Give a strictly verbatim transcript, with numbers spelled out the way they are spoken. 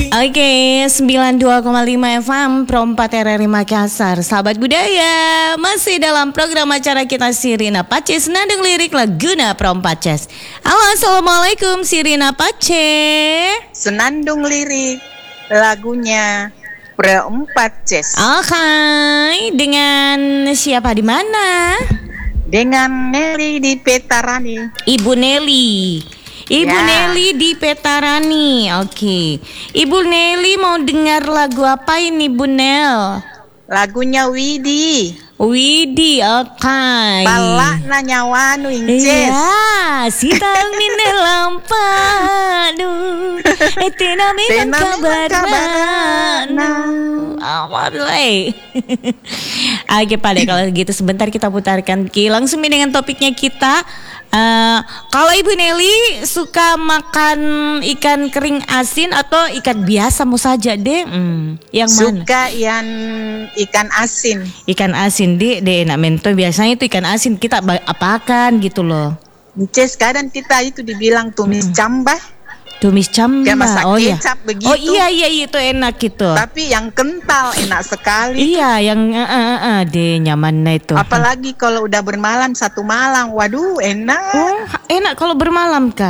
Oke, sembilan puluh dua koma lima F M Pro empat R R I Makassar. Sahabat budaya, masih dalam program acara kita Sirina Pace Senandung Lirik Laguna Pro empat Ces. Halo, assalamualaikum Sirina Pace. Senandung Lirik lagunya Pro empat Ces. Oke, dengan siapa di mana? Dengan Nelly di Petarani. Ibu Nelly. Ibu Ya. Nelly di Petarani. Oke. Ibu Nelly mau dengar lagu apa ini, Bu Nel? Lagunya Widi. Widi, oke. Pala na nyawanu inces. Iya, si tang nine lampadu. Etena memang Tena memang kabarana. Amat leh. Oke, Pak deh, kalau gitu sebentar kita putarkan Ki. Langsung dengan topiknya kita. Uh, kalau Ibu Nelly suka makan ikan kering asin atau ikan biasa mau saja deh, hmm, yang mana? Suka yang ikan asin. Ikan asin deh, deh enak mento. Biasanya itu ikan asin kita ba- apakan gitu loh. Inces kadang kita itu dibilang tumis Hmm. cambah. Tumis camba. Kayak masak Oh iya. kecap begitu. Oh iya iya itu enak gitu. Tapi yang kental enak sekali. Iya, yang uh, uh, uh, deh nyaman nah itu. Apalagi kalau udah bermalam satu malam. Waduh, enak. Oh, enak kalau bermalam Kak.